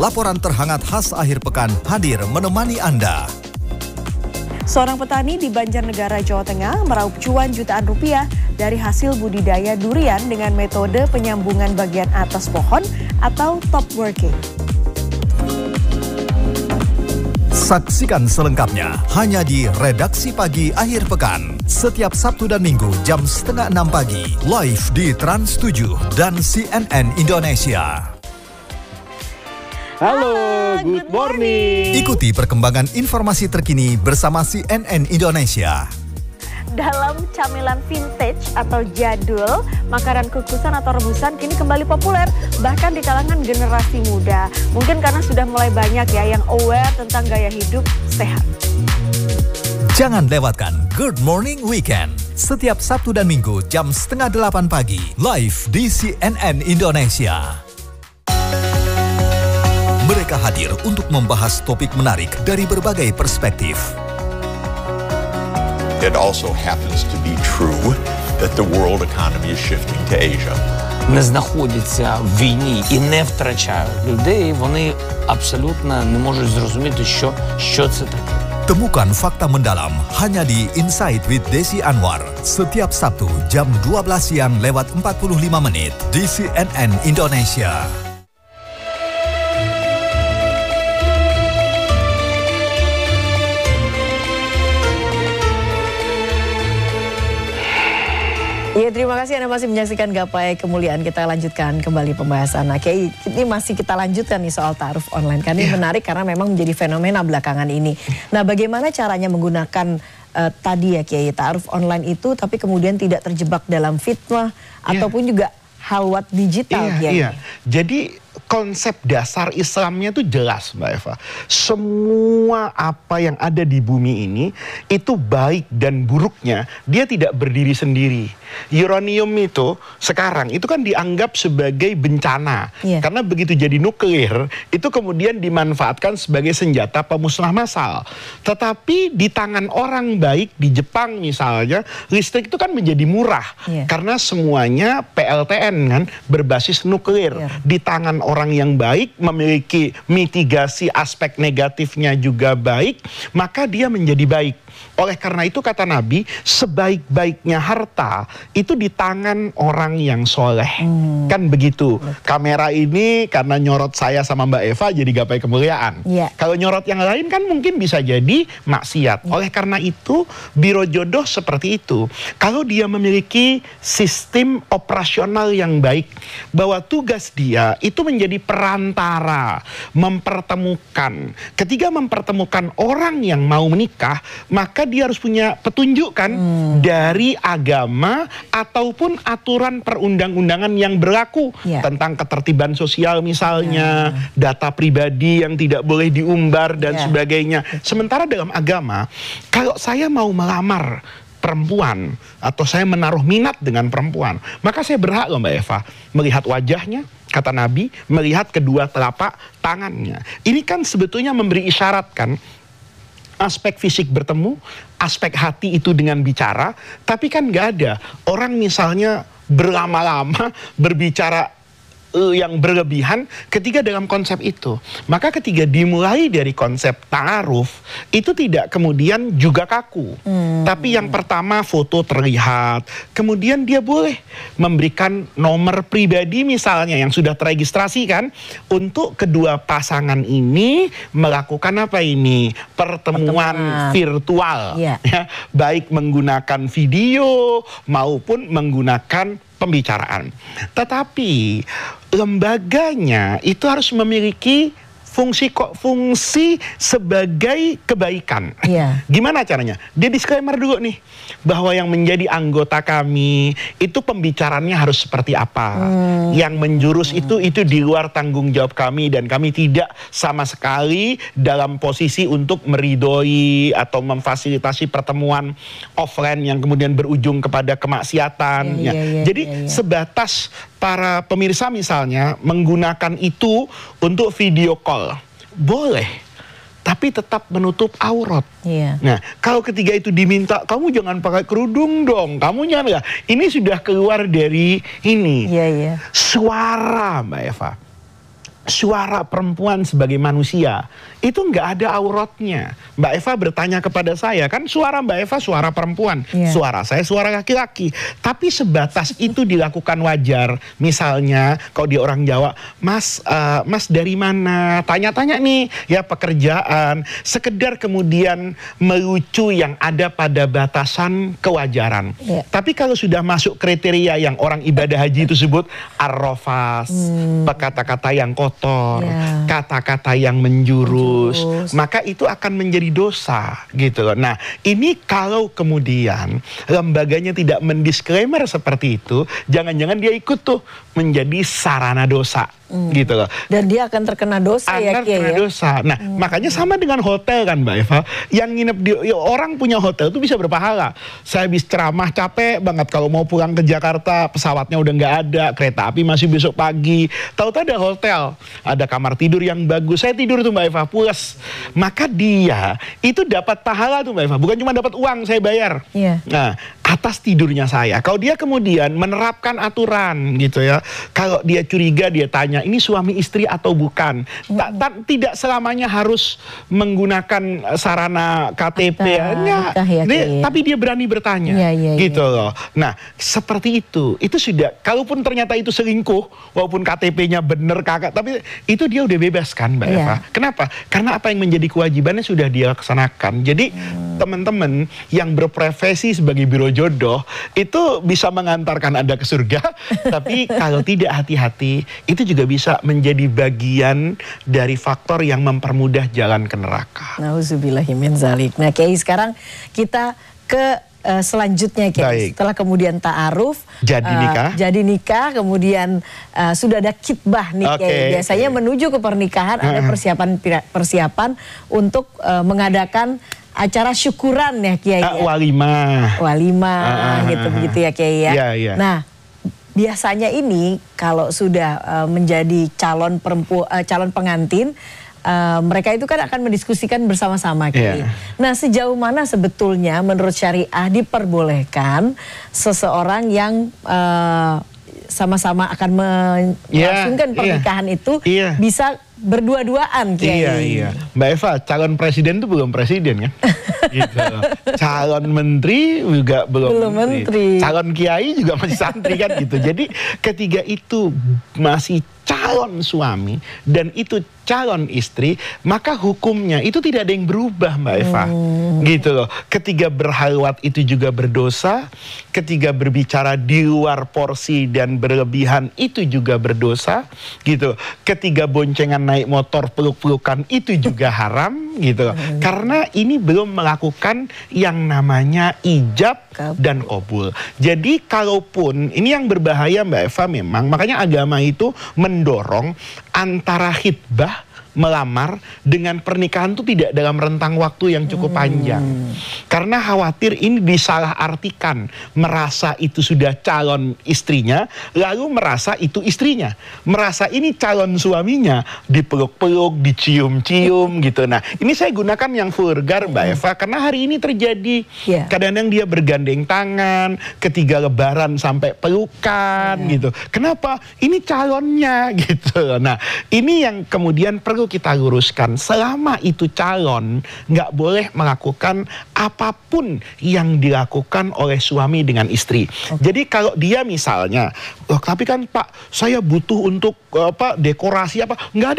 laporan terhangat khas akhir pekan hadir menemani Anda. Seorang petani di Banjarnegara, Jawa Tengah meraup cuan jutaan rupiah dari hasil budidaya durian dengan metode penyambungan bagian atas pohon atau top working. Saksikan selengkapnya hanya di Redaksi Pagi Akhir Pekan. Setiap Sabtu dan Minggu jam 5:30 pagi. Live di Trans 7 dan CNN Indonesia. Halo, good morning. Ikuti perkembangan informasi terkini bersama CNN Indonesia. Dalam camilan vintage atau jadul, makanan kukusan atau rebusan kini kembali populer bahkan di kalangan generasi muda. Mungkin karena sudah mulai banyak ya yang aware tentang gaya hidup sehat. Jangan lewatkan Good Morning Weekend setiap Sabtu dan Minggu jam 7:30 pagi live di CNN Indonesia. Mereka hadir untuk membahas topik menarik dari berbagai perspektif. It also happens to be true that the world economy is shifting to Asia. Не знаходяться в війні і не втрачають людей, вони абсолютно не можуть зрозуміти, що це таке. Temukan fakta mendalam hanya di Insight with Desi Anwar setiap Sabtu jam 12 siang lewat 45 menit di CNN Indonesia. Ya, terima kasih Anda masih menyaksikan Gapai Kemuliaan. Kita lanjutkan kembali pembahasan. Nah, ini masih kita lanjutkan nih soal ta'aruf online. Karena ini menarik karena memang menjadi fenomena belakangan ini. Nah, bagaimana caranya menggunakan tadi ya Kiai, ta'aruf online itu tapi kemudian tidak terjebak dalam fitnah ataupun juga halwat digital Kiai. Iya. Jadi konsep dasar Islamnya itu jelas Mbak Eva. Semua apa yang ada di bumi ini itu baik dan buruknya dia tidak berdiri sendiri. Uranium itu sekarang itu kan dianggap sebagai bencana. Karena begitu jadi nuklir itu kemudian dimanfaatkan sebagai senjata pemusnah massal. Tetapi di tangan orang baik di Jepang misalnya listrik itu kan menjadi murah. Karena semuanya PLTN kan berbasis nuklir. Di tangan orang yang baik memiliki mitigasi aspek negatifnya juga baik, maka dia menjadi baik. Oleh karena itu kata Nabi, sebaik-baiknya harta itu di tangan orang yang soleh. Kan begitu. Kamera ini karena nyorot saya sama Mbak Eva jadi Gapai Kemuliaan. Kalau nyorot yang lain kan mungkin bisa jadi maksiat. Oleh karena itu biro jodoh seperti itu. Kalau dia memiliki sistem operasional yang baik, bahwa tugas dia itu menjadi perantara, mempertemukan. Ketika mempertemukan orang yang mau menikah, maka dia harus punya petunjuk kan dari agama ataupun aturan perundang-undangan yang berlaku tentang ketertiban sosial misalnya, data pribadi yang tidak boleh diumbar dan sebagainya. Sementara dalam agama, kalau saya mau melamar perempuan atau saya menaruh minat dengan perempuan, maka saya berhak loh Mbak Eva melihat wajahnya, kata Nabi, melihat kedua telapak tangannya. Ini kan sebetulnya memberi isyarat kan, aspek fisik bertemu, aspek hati itu dengan bicara, tapi kan nggak ada orang misalnya berlama-lama berbicara yang berlebihan ketika dalam konsep itu. Maka ketika dimulai dari konsep ta'aruf itu tidak kemudian juga kaku. Tapi yang pertama foto terlihat, kemudian dia boleh memberikan nomor pribadi misalnya yang sudah terregistrasi kan, untuk kedua pasangan ini melakukan apa ini? Pertemuan virtual. Ya, baik menggunakan video maupun menggunakan pembicaraan. Tetapi lembaganya itu harus memiliki fungsi sebagai kebaikan. Gimana caranya? Dia disclaimer dulu nih, bahwa yang menjadi anggota kami itu pembicaranya harus seperti apa. Yang menjurus itu di luar tanggung jawab kami, dan kami tidak sama sekali dalam posisi untuk meridoi atau memfasilitasi pertemuan offline yang kemudian berujung kepada kemaksiatan. Jadi sebatas para pemirsa misalnya menggunakan itu untuk video call, boleh, tapi tetap menutup aurat. Nah, kalau ketiga itu diminta, kamu jangan pakai kerudung dong, kamu jangan, ini sudah keluar dari ini. Suara Mbak Eva. suara perempuan sebagai manusia itu nggak ada auratnya. Mbak Eva bertanya kepada saya, kan suara Mbak Eva suara perempuan, suara saya suara laki-laki. Tapi sebatas itu dilakukan wajar. Misalnya kalau di orang Jawa, Mas dari mana? Tanya-tanya nih, ya pekerjaan. Sekedar kemudian melucu yang ada pada batasan kewajaran. Tapi kalau sudah masuk kriteria yang orang ibadah haji itu sebut ar-rafas, kata-kata yang kotor, kata-kata yang menjurus, maka itu akan menjadi dosa gitu loh. Nah, ini kalau kemudian lembaganya tidak mendisklaimer seperti itu, jangan-jangan dia ikut tuh menjadi sarana dosa. Gitu loh. Dan dia akan terkena dosa dosa. Nah, makanya sama dengan hotel kan Mbak Eva, yang nginep di orang punya hotel tuh bisa berpahala. Saya habis ceramah capek banget, kalau mau pulang ke Jakarta pesawatnya udah nggak ada, kereta api masih besok pagi, tahu-tahu ada hotel, ada kamar tidur yang bagus, saya tidur tuh Mbak Eva puas, maka dia itu dapat pahala tuh Mbak Eva, bukan cuma dapat uang saya bayar. Nah, atas tidurnya saya. Kalau dia kemudian menerapkan aturan gitu ya, kalau dia curiga dia tanya ini suami istri atau bukan. Tidak selamanya harus menggunakan sarana KTP tapi dia berani bertanya gitu loh. Nah, seperti itu sudah, kalaupun ternyata itu selingkuh walaupun KTP-nya bener kakak, tapi itu dia udah bebas kan Mbak Eva. Kenapa? Karena apa yang menjadi kewajibannya sudah dia laksanakan. Jadi teman-teman yang berprofesi sebagai biro jodoh itu bisa mengantarkan Anda ke surga, tapi kalau tidak hati-hati itu juga bisa menjadi bagian dari faktor yang mempermudah jalan ke neraka. Nauzubillahimin zalik. Nah, Kiai, sekarang kita ke selanjutnya Kiai. Setelah kemudian ta'aruf, jadi nikah, kemudian sudah ada khitbah nih Kiai. Biasanya menuju ke pernikahan ada persiapan untuk mengadakan acara syukuran ya Kiai. Walimah gitu ya Kiai ya. Nah, biasanya ini kalau sudah menjadi calon pengantin, mereka itu kan akan mendiskusikan bersama-sama Kiai. Nah, sejauh mana sebetulnya menurut syariah diperbolehkan seseorang yang sama-sama akan melangsungkan pernikahan itu bisa berdua-duaan Kiai? Mbak Eva, calon presiden itu belum presiden kan? Gitu. Calon menteri juga belum menteri. Calon kiai juga masih santri kan gitu. Jadi ketiga itu masih calon suami dan itu calon istri, maka hukumnya itu tidak ada yang berubah Mbak Eva. Gitu loh. Ketiga berhalwat itu juga berdosa, ketiga berbicara di luar porsi dan berlebihan itu juga berdosa, gitu. Ketiga boncengan naik motor peluk-pelukan itu juga haram, gitu. Karena ini belum melakukan yang namanya ijab dan qabul. Jadi kalaupun ini yang berbahaya Mbak Eva memang, makanya agama itu mendorong antara khitbah melamar dengan pernikahan itu tidak dalam rentang waktu yang cukup panjang. Karena khawatir ini disalahartikan, merasa itu sudah calon istrinya, lalu merasa itu istrinya, merasa ini calon suaminya, dipeluk-peluk, dicium-cium gitu. Nah, ini saya gunakan yang vulgar Mbak Eva, karena hari ini terjadi. Kadang-kadang dia bergandeng tangan, ketiga lebaran sampai pelukan gitu. Kenapa? Ini calonnya gitu. Nah, ini yang kemudian perlu kita luruskan. Selama itu calon, nggak boleh melakukan apapun yang dilakukan oleh suami dengan istri. Jadi kalau dia misalnya, tapi kan Pak, saya butuh untuk dekorasi apa? Nggak ada